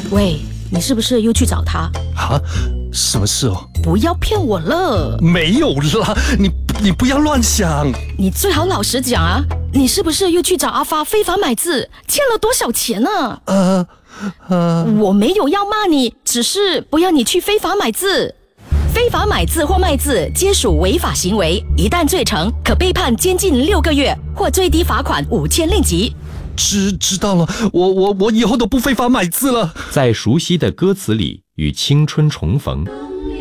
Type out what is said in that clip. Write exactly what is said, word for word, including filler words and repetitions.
喂，你是不是又去找他？ 啊？什么事哦？ 不要骗我了。 没有啦，你你不要乱想。 你最好老实讲啊，你是不是又去找阿发非法买字，欠了多少钱呢？ 呃呃， 我没有要骂你，只是不要你去非法买字。非法买字或卖字皆属违法行为，一旦罪成，可被判监禁六个月或最低罚款五千令吉。 知知道了，我我我以后都不非法买字了。 在熟悉的歌词里与青春重逢。